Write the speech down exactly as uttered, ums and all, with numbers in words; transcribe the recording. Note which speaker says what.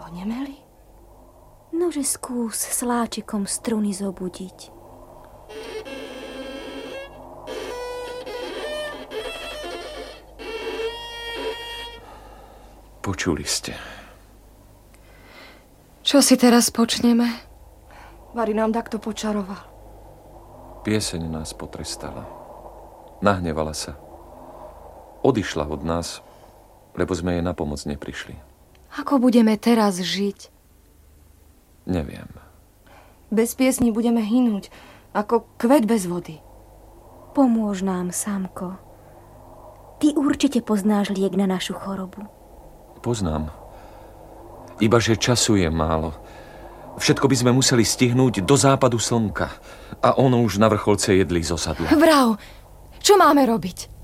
Speaker 1: Onemeli?
Speaker 2: Nože skús sláčikom struny zobudiť.
Speaker 3: Počuli ste.
Speaker 1: Čo si teraz počneme?
Speaker 4: Mari nám takto počaroval.
Speaker 3: Pieseň nás potrestala. Nahnevala sa. Odišla od nás, lebo sme jej na pomoc neprišli.
Speaker 1: Ako budeme teraz žiť?
Speaker 3: Neviem.
Speaker 4: Bez piesni budeme hynúť, ako kvet bez vody.
Speaker 2: Pomôž nám, Sámko. Ty určite poznáš liek na našu chorobu.
Speaker 3: Poznám. Ibaže času je málo. Všetko by sme museli stihnúť do západu slnka. A ono už na vrcholce jedli zosadlo.
Speaker 1: Vrav, čo máme robiť?